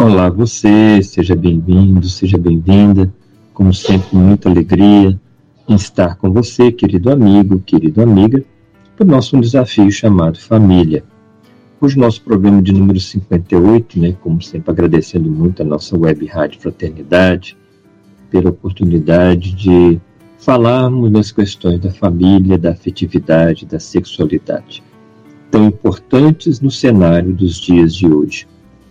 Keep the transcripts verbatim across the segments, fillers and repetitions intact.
Olá você, seja bem-vindo, seja bem-vinda, como sempre, muita alegria em estar com você, querido amigo, querida amiga, para o nosso desafio chamado Família. Hoje nosso programa de número cinquenta e oito, né, como sempre agradecendo muito a nossa web rádio Fraternidade, pela oportunidade de falarmos das questões da família, da afetividade, da sexualidade, tão importantes no cenário dos dias de hoje.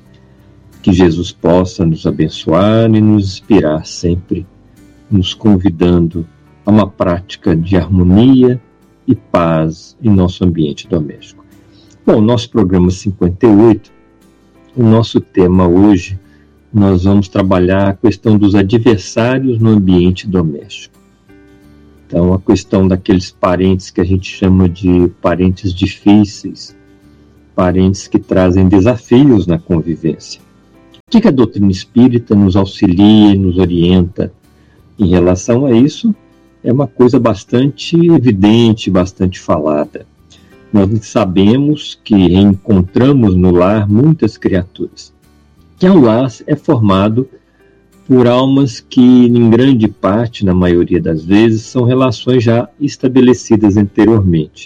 Que Jesus possa nos abençoar e nos inspirar sempre, nos convidando a uma prática de harmonia e paz em nosso ambiente doméstico. Bom, nosso programa cinquenta e oito, o nosso tema hoje, nós vamos trabalhar a questão dos adversários no ambiente doméstico. Então, a questão daqueles parentes que a gente chama de parentes difíceis, parentes que trazem desafios na convivência. O que a doutrina espírita nos auxilia e nos orienta em relação a isso? É uma coisa bastante evidente, bastante falada. Nós sabemos que encontramos no lar muitas criaturas. Que o lar é formado por almas que, em grande parte, na maioria das vezes, são relações já estabelecidas anteriormente.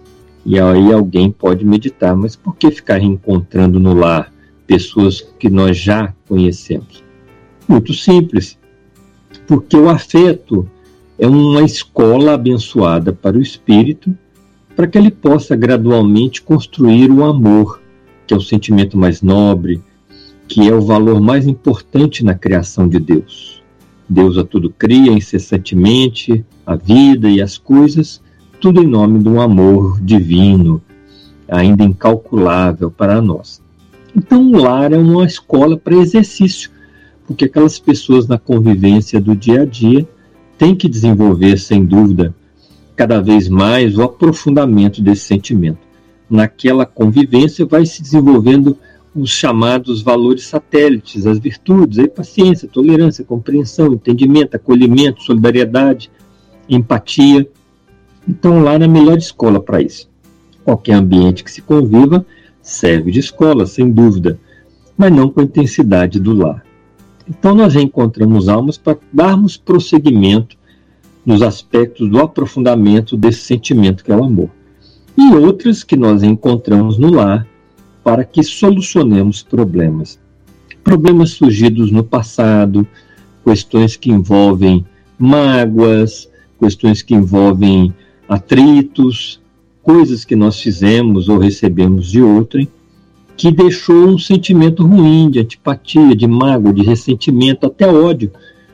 E aí alguém pode meditar, mas por que ficar reencontrando no lar pessoas que nós já conhecemos? Muito simples, porque o afeto é uma escola abençoada para o espírito, para que ele possa gradualmente construir o amor, que é o sentimento mais nobre, que é o valor mais importante na criação de Deus. Deus a tudo cria incessantemente, a vida e as coisas, tudo em nome de um amor divino, ainda incalculável para nós. Então, o lar é uma escola para exercício, porque aquelas pessoas na convivência do dia a dia têm que desenvolver, sem dúvida, cada vez mais o aprofundamento desse sentimento. Naquela convivência vai se desenvolvendo os chamados valores satélites, as virtudes, a paciência, tolerância, compreensão, entendimento, acolhimento, solidariedade, empatia. Então, o lar é a melhor escola para isso. Qualquer ambiente que se conviva serve de escola, sem dúvida, mas não com a intensidade do lar. Então nós reencontramos almas para darmos prosseguimento nos aspectos do aprofundamento desse sentimento que é o amor. E outras que nós encontramos no lar para que solucionemos problemas. Problemas surgidos no passado, questões que envolvem mágoas, questões que envolvem atritos, coisas que nós fizemos ou recebemos de outrem, que deixou um sentimento ruim de antipatia, de mágoa, de ressentimento, até ódio,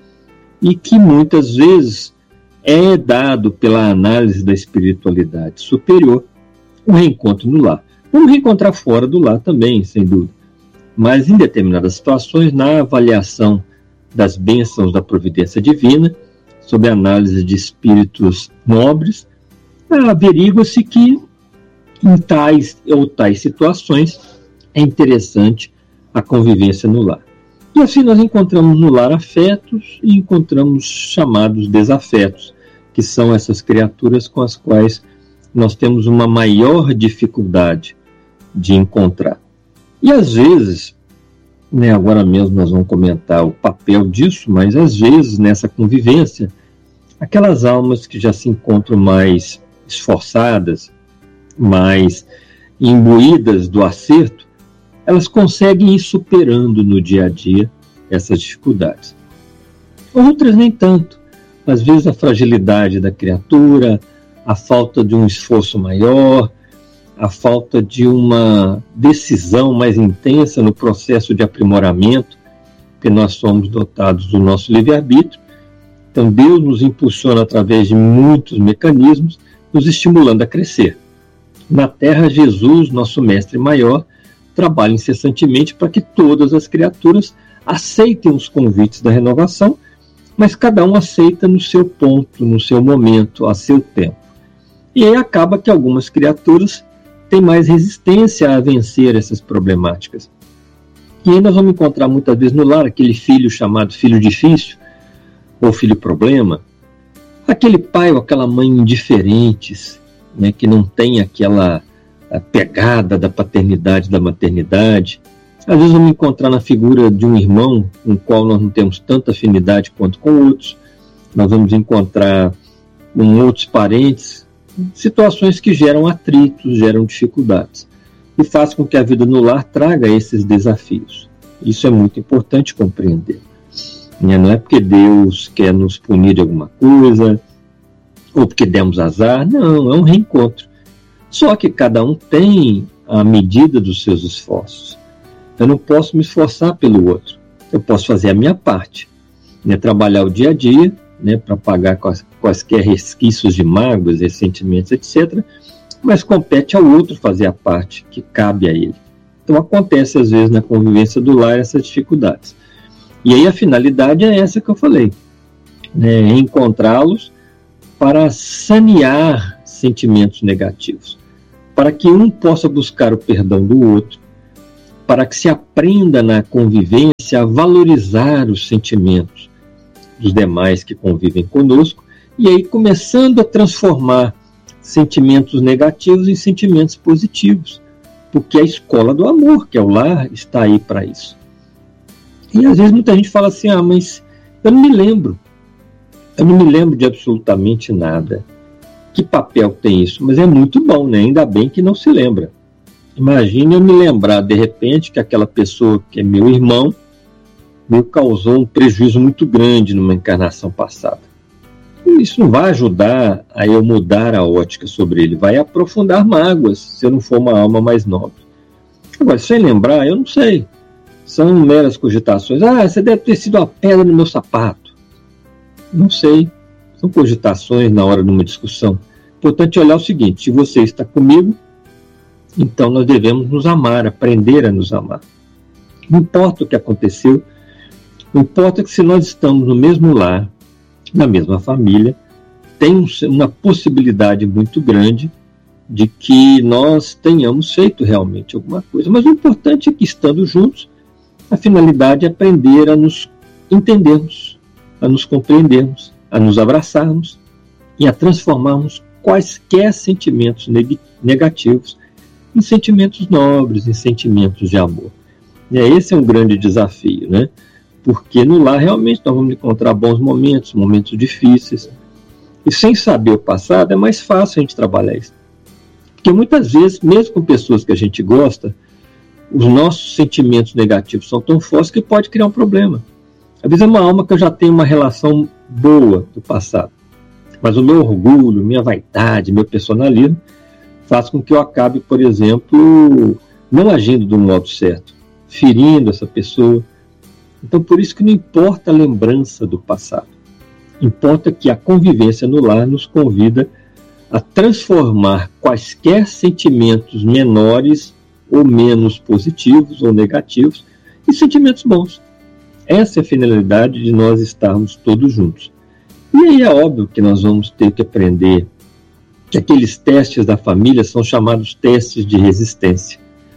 e que muitas vezes é dado pela análise da espiritualidade superior, um reencontro no lar. Vamos reencontrar fora do lar também, sem dúvida, mas em determinadas situações, na avaliação das bênçãos da providência divina, sob a análise de espíritos nobres, averigua-se que em tais ou tais situações é interessante a convivência no lar. E assim nós encontramos no lar afetos e encontramos chamados desafetos, que são essas criaturas com as quais nós temos uma maior dificuldade de encontrar. E às vezes, né, agora mesmo nós vamos comentar o papel disso, mas às vezes nessa convivência, aquelas almas que já se encontram mais esforçadas, mais imbuídas do acerto, elas conseguem ir superando no dia a dia essas dificuldades. Outras nem tanto. Às vezes a fragilidade da criatura, a falta de um esforço maior, a falta de uma decisão mais intensa no processo de aprimoramento, porque nós somos dotados do nosso livre-arbítrio. Então Deus nos impulsiona através de muitos mecanismos, nos estimulando a crescer. Na Terra, Jesus, nosso mestre maior, trabalha incessantemente para que todas as criaturas aceitem os convites da renovação, mas cada um aceita no seu ponto, no seu momento, a seu tempo. E aí acaba que algumas criaturas têm mais resistência a vencer essas problemáticas. E aí nós vamos encontrar muitas vezes no lar aquele filho chamado filho difícil, ou filho problema, aquele pai ou aquela mãe indiferentes, né, que não tem aquela pegada da paternidade, da maternidade, Às vezes vamos encontrar na figura de um irmão com o qual nós não temos tanta afinidade quanto com outros. Nós vamos encontrar com outros parentes situações que geram atritos, geram dificuldades. E faz com que a vida no lar traga esses desafios. Isso é muito importante compreender. Não é porque Deus quer nos punir de alguma coisa, ou porque demos azar. Não, é um reencontro. Só que cada um tem a medida dos seus esforços. Eu não posso me esforçar pelo outro. Eu posso fazer a minha parte, né? Trabalhar o dia a dia, né? Para pagar quais, quaisquer resquícios de mágoas, ressentimentos, etcétera. Mas compete ao outro fazer a parte que cabe a ele. Então acontece às vezes na convivência do lar essas dificuldades. E aí a finalidade é essa que eu falei, né? Encontrá-los para sanear sentimentos negativos, para que um possa buscar o perdão do outro, para que se aprenda na convivência a valorizar os sentimentos dos demais que convivem conosco, e aí começando a transformar sentimentos negativos em sentimentos positivos, porque a escola do amor, que é o lar, está aí para isso. E às vezes muita gente fala assim, ah, mas eu não me lembro, eu não me lembro de absolutamente nada. Que papel tem isso? Mas é muito bom, né? Ainda bem que não se lembra. Imagine eu me lembrar, de repente, que aquela pessoa que é meu irmão me causou um prejuízo muito grande numa encarnação passada. Isso não vai ajudar a eu mudar a ótica sobre ele, vai aprofundar mágoas, se eu não for uma alma mais nobre. Agora, sem lembrar, eu não sei. São meras cogitações. Ah, você deve ter sido a pedra no meu sapato. Não sei. São cogitações na hora de uma discussão. Importante olhar o seguinte, se você está comigo, então nós devemos nos amar, aprender a nos amar. Não importa o que aconteceu, não importa que se nós estamos no mesmo lar, na mesma família, tem uma possibilidade muito grande de que nós tenhamos feito realmente alguma coisa. Mas o importante é que, estando juntos, a finalidade é aprender a nos entendermos, a nos compreendermos, a nos abraçarmos e a transformarmos quaisquer sentimentos negativos em sentimentos nobres, em sentimentos de amor. E esse é um grande desafio, né? Porque no lar realmente nós vamos encontrar bons momentos, momentos difíceis. E sem saber o passado é mais fácil a gente trabalhar isso. Porque muitas vezes, mesmo com pessoas que a gente gosta, os nossos sentimentos negativos são tão fortes que pode criar um problema. Às vezes é uma alma que eu já tenho uma relação boa do passado. Mas o meu orgulho, minha vaidade, meu personalismo faz com que eu acabe, por exemplo, não agindo do modo certo, ferindo essa pessoa. Então, por isso que não importa a lembrança do passado. Importa que a convivência no lar nos convida a transformar quaisquer sentimentos menores ou menos positivos ou negativos em sentimentos bons. Essa é a finalidade de nós estarmos todos juntos. E aí é óbvio que nós vamos ter que aprender que aqueles testes da família são chamados testes de resistência.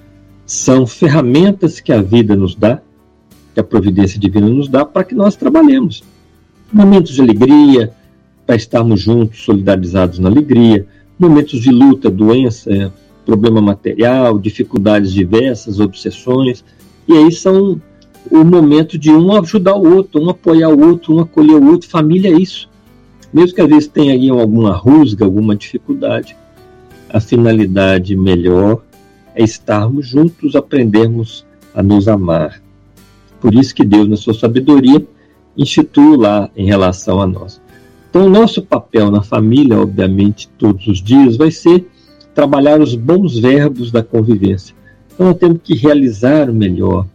São ferramentas que a vida nos dá, que a providência divina nos dá, para que nós trabalhemos. Momentos de alegria, para estarmos juntos, solidarizados na alegria. Momentos de luta, doença, problema material, dificuldades diversas, obsessões. E aí são o momento de um ajudar o outro, um apoiar o outro, um acolher o outro. Família é isso. Mesmo que às vezes tenha aí alguma rusga, alguma dificuldade, a finalidade melhor é estarmos juntos, aprendermos a nos amar. Por isso que Deus, na sua sabedoria, institui lá em relação a nós. Então, o nosso papel na família, obviamente, todos os dias, vai ser trabalhar os bons verbos da convivência. Então, nós temos que realizar o melhor,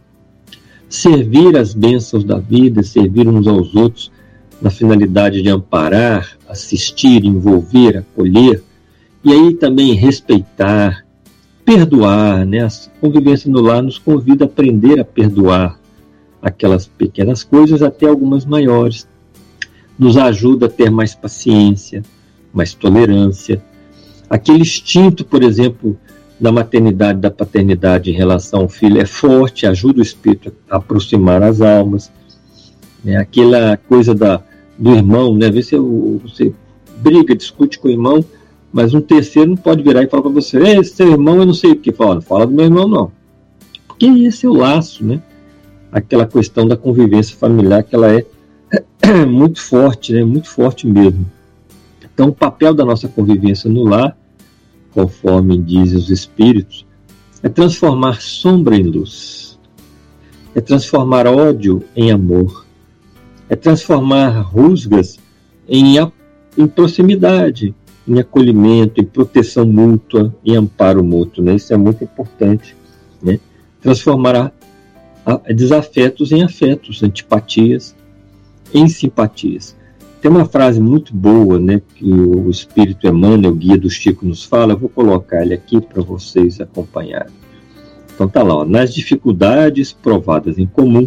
servir as bênçãos da vida, servir uns aos outros, na finalidade de amparar, assistir, envolver, acolher, e aí também respeitar, perdoar, né? A convivência no lar nos convida a aprender a perdoar aquelas pequenas coisas até algumas maiores. Nos ajuda a ter mais paciência, mais tolerância. Aquele instinto, por exemplo, da maternidade, da paternidade em relação ao filho é forte, ajuda o espírito a aproximar as almas. É aquela coisa da, do irmão, né? Às vezes você, você briga, discute com o irmão, mas um terceiro não pode virar e falar para você, ei, seu irmão eu não sei o que. Fala, não fala do meu irmão não. Porque que esse é o laço, né? Aquela questão da convivência familiar, que ela é muito forte, né? Muito forte mesmo. Então, o papel da nossa convivência no lar, conforme dizem os espíritos, é transformar sombra em luz, é transformar ódio em amor, é transformar rusgas em, em proximidade, em acolhimento, em proteção mútua, em amparo mútuo, né? Isso é muito importante, né? Transformar a, a, desafetos em afetos, antipatias em simpatias. Tem uma frase muito boa, né, que o Espírito Emmanuel, o guia do Chico, nos fala. Eu vou colocar ele aqui para vocês acompanharem. Então tá lá, ó, nas dificuldades provadas em comum,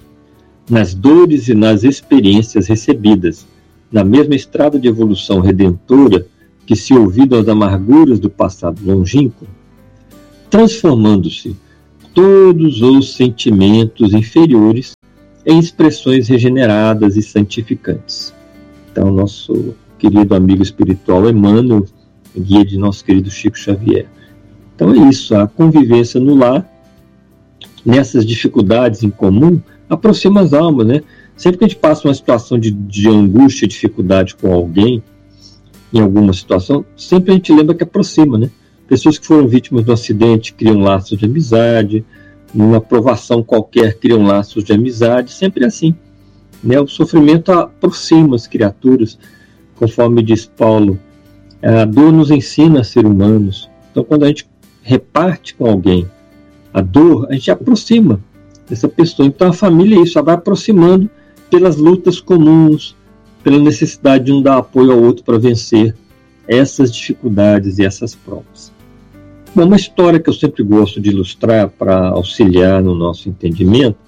nas dores e nas experiências recebidas, na mesma estrada de evolução redentora que se ouvidam as amarguras do passado longínquo, transformando-se todos os sentimentos inferiores em expressões regeneradas e santificantes. Então, nosso querido amigo espiritual Emmanuel, guia de nosso querido Chico Xavier. Então é isso, a convivência no lar, nessas dificuldades em comum, aproxima as almas, né? Sempre que a gente passa uma situação de, de angústia, dificuldade com alguém, em alguma situação, sempre a gente lembra que aproxima, né? Pessoas que foram vítimas do acidente criam laços de amizade, numa provação qualquer criam laços de amizade, sempre assim, né? O sofrimento aproxima as criaturas, conforme diz Paulo, a dor nos ensina a ser humanos. Então, quando a gente reparte com alguém a dor, a gente aproxima dessa pessoa. Então, a família é isso, ela vai aproximando pelas lutas comuns, pela necessidade de um dar apoio ao outro para vencer essas dificuldades e essas provas. Bom, uma história que eu sempre gosto de ilustrar para auxiliar no nosso entendimento,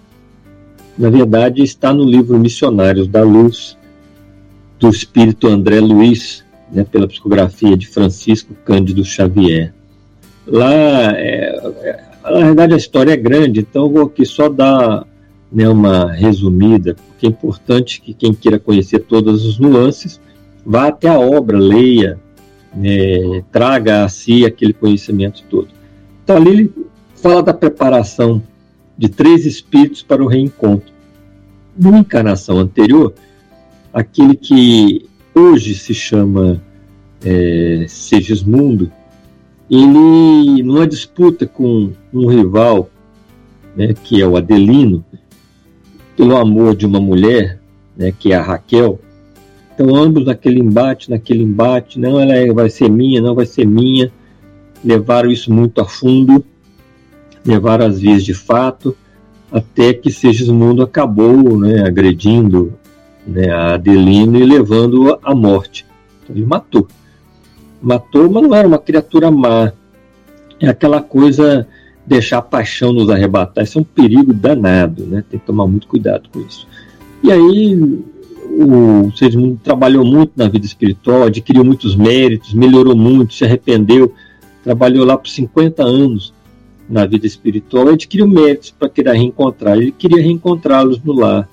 na verdade, está no livro Missionários da Luz, do espírito André Luiz, né, pela psicografia de Francisco Cândido Xavier. Lá, é, é, na verdade, a história é grande, então eu vou aqui só dar, né, uma resumida, porque é importante que quem queira conhecer todas as nuances vá até a obra, leia, né, traga a si aquele conhecimento todo. Então, ali ele fala da preparação de três espíritos para o reencontro. Numa encarnação anterior, aquele que hoje se chama é, Segismundo, ele, numa disputa com um rival, né, que é o Adelino, pelo amor de uma mulher, né, que é a Raquel, então ambos naquele embate, naquele embate, não, ela é, vai ser minha, não vai ser minha, levaram isso muito a fundo, levaram as vias de fato, até que Segismundo acabou, né, agredindo, né, a Adelino e levando-a à morte. Então ele matou. Matou, mas não era uma criatura má. É aquela coisa, deixar a paixão nos arrebatar. Isso é um perigo danado, né? Tem que tomar muito cuidado com isso. E aí o Segismundo trabalhou muito na vida espiritual, adquiriu muitos méritos, melhorou muito, se arrependeu, trabalhou lá por cinquenta anos na vida espiritual, adquiriu méritos para querer reencontrar. Ele queria reencontrá-los no lar.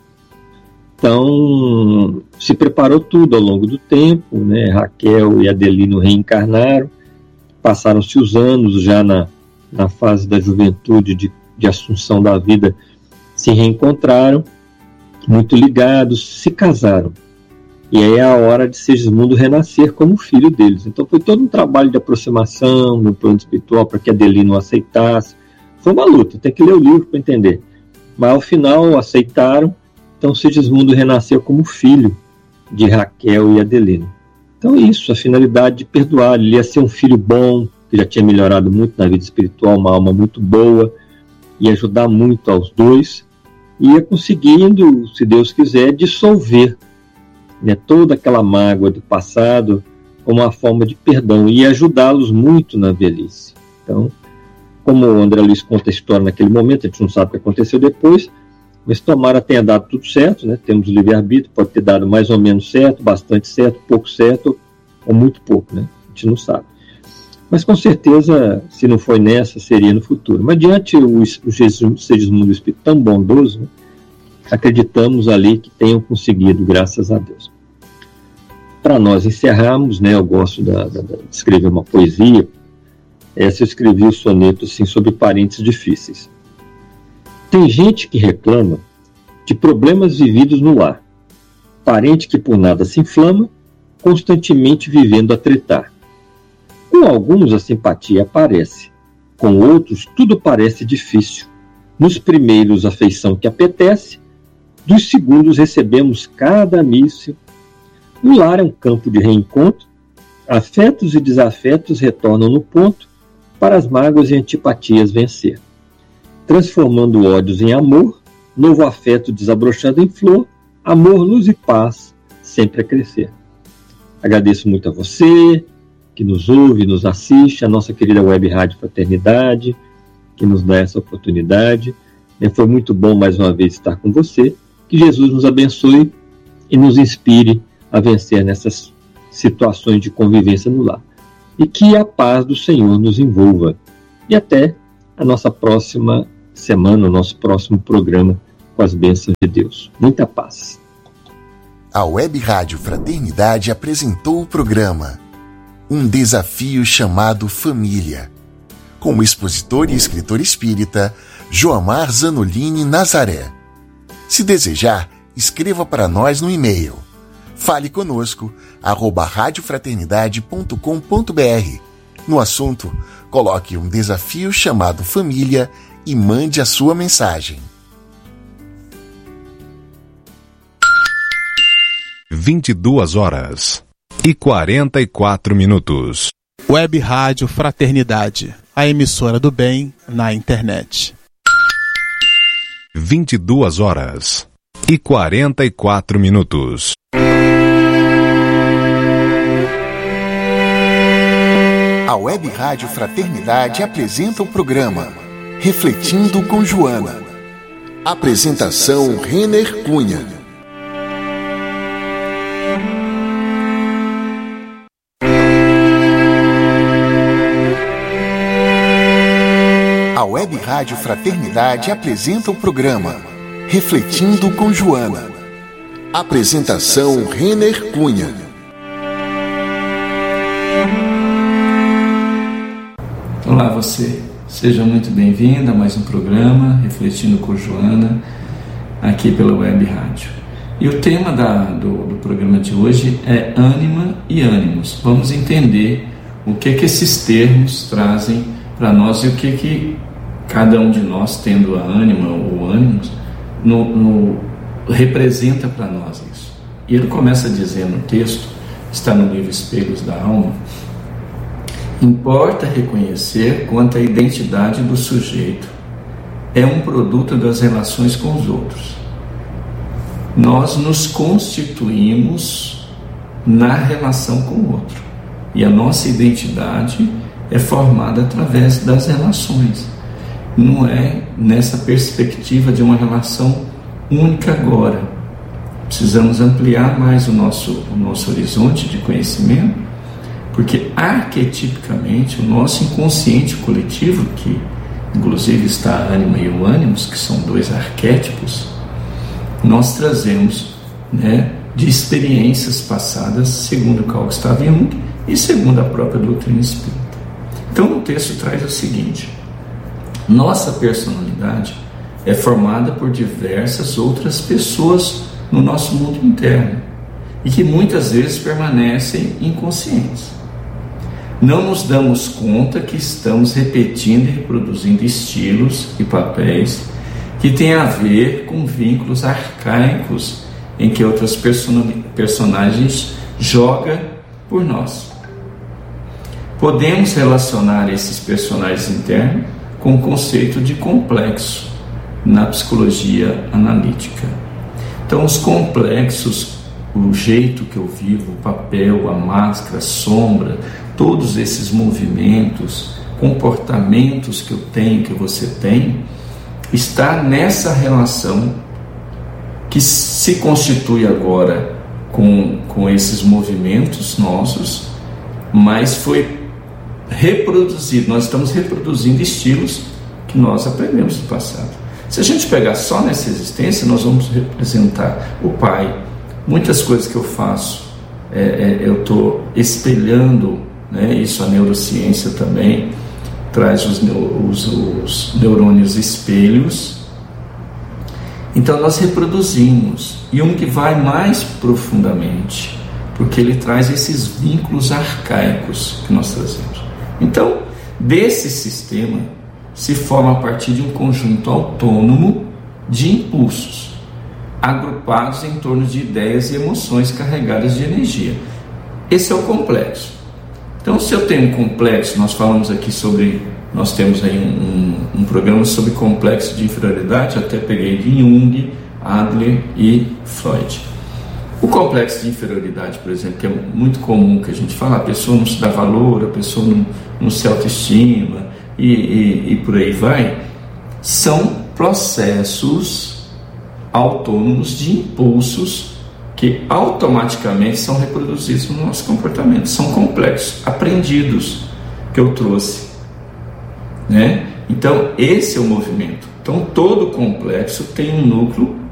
Então, se preparou tudo ao longo do tempo, né? Raquel e Adelino reencarnaram, passaram-se os anos, já na, na fase da juventude, de, de assunção da vida, se reencontraram, muito ligados, se casaram. E aí é a hora de Segismundo renascer como filho deles. Então foi todo um trabalho de aproximação no plano espiritual para que Adelino o aceitasse. Foi uma luta, tem que ler o livro para entender. Mas ao final aceitaram. Então Segismundo renasceu como filho de Raquel e Adelino. Então é isso, a finalidade de perdoar. Ele ia ser um filho bom, que já tinha melhorado muito na vida espiritual, uma alma muito boa, ia ajudar muito aos dois, e ia conseguindo, se Deus quiser, dissolver, né, toda aquela mágoa do passado como uma forma de perdão, e ajudá-los muito na velhice. Então, como o André Luiz conta a história naquele momento, a gente não sabe o que aconteceu depois, mas tomara tenha dado tudo certo, né? Temos livre-arbítrio, pode ter dado mais ou menos certo, bastante certo, pouco certo, ou muito pouco, né? A gente não sabe. Mas com certeza, se não foi nessa, seria no futuro. Mas diante o, o Jesus, Segismundo, o Espírito tão bondoso, né? Acreditamos ali que tenham conseguido, graças a Deus. Para nós encerrarmos, né? Eu gosto da, da, de escrever uma poesia. Essa eu escrevi o soneto assim, sobre parentes difíceis. Tem gente que reclama de problemas vividos no lar, parente que por nada se inflama, constantemente vivendo a tretar. Com alguns a simpatia aparece, com outros tudo parece difícil. Nos primeiros afeição que apetece, dos segundos recebemos cada míssil. O lar é um campo de reencontro, afetos e desafetos retornam no ponto para as mágoas e antipatias vencer. Transformando ódios em amor, novo afeto desabrochando em flor, amor, luz e paz, sempre a crescer. Agradeço muito a você que nos ouve, nos assiste, a nossa querida Web Rádio Fraternidade, que nos dá essa oportunidade. Foi muito bom mais uma vez estar com você. Que Jesus nos abençoe e nos inspire a vencer nessas situações de convivência no lar. E que a paz do Senhor nos envolva. E até a nossa próxima semana, o nosso próximo programa com as bênçãos de Deus. Muita paz. A Web Rádio Fraternidade apresentou o programa Um Desafio Chamado Família, com o expositor e escritor espírita Joamar Zanolini Nazaré. Se desejar, escreva para nós no e-mail fale conosco arroba radiofraternidade ponto com ponto br. No assunto, coloque um desafio chamado família e mande a sua mensagem. vinte e duas horas e quarenta e quatro minutos. Web Rádio Fraternidade, a emissora do bem na internet. vinte e duas horas e quarenta e quatro minutos. A Web Rádio Fraternidade apresenta o programa Refletindo com Joana. Apresentação Renner Cunha. A Web Rádio Fraternidade apresenta o programa Refletindo com Joana. Apresentação Renner Cunha. Olá você, seja muito bem-vindo a mais um programa Refletindo com Joana, aqui pela Web Rádio. E o tema da, do, do programa de hoje é ânima e ânimos. Vamos entender o que que esses termos trazem para nós e o que que cada um de nós, tendo a ânima ou ânimos, no, no, representa para nós isso. E ele começa a dizer no texto, está no livro Espelhos da Alma: importa reconhecer quanto a identidade do sujeito é um produto das relações com os outros. Nós nos constituímos na relação com o outro, e a nossa identidade é formada através das relações. Não é nessa perspectiva de uma relação única agora. Precisamos ampliar mais o nosso, o nosso horizonte de conhecimento, porque arquetipicamente o nosso inconsciente coletivo, que inclusive está a ânima e o ânimos, que são dois arquétipos, nós trazemos, né, de experiências passadas, segundo Carl Gustav Jung e segundo a própria doutrina espírita. Então o texto traz o seguinte: nossa personalidade é formada por diversas outras pessoas no nosso mundo interno e que muitas vezes permanecem inconscientes. Não nos damos conta que estamos repetindo e reproduzindo estilos e papéis que têm a ver com vínculos arcaicos em que outros personagens jogam por nós. Podemos relacionar esses personagens internos com o conceito de complexo na psicologia analítica. Então, os complexos, o jeito que eu vivo, o papel, a máscara, a sombra, todos esses movimentos, comportamentos que eu tenho, que você tem, está nessa relação que se constitui agora com, com esses movimentos nossos, mas foi reproduzido, nós estamos reproduzindo estilos que nós aprendemos do passado. Se a gente pegar só nessa existência, nós vamos representar o pai. Muitas coisas que eu faço, é, é, eu estou espelhando, né, isso a neurociência também traz os, os, os neurônios espelhos, Então nós reproduzimos. Jung vai mais profundamente, porque ele traz esses vínculos arcaicos que nós trazemos. Então, desse sistema se forma a partir de um conjunto autônomo de impulsos, agrupados em torno de ideias e emoções carregadas de energia. Esse é o complexo. Então, se eu tenho um complexo, nós falamos aqui sobre, nós temos aí um, um, um programa sobre complexo de inferioridade, até peguei de Jung, Adler e Freud. O complexo de inferioridade, por exemplo, que é muito comum que a gente fala, a pessoa não se dá valor, a pessoa não, não se autoestima e, e, e por aí vai, são processos autônomos de impulsos que automaticamente são reproduzidos no nosso comportamento. São complexos, aprendidos, que eu trouxe, né? Então, esse é o movimento. Então, todo complexo tem um núcleo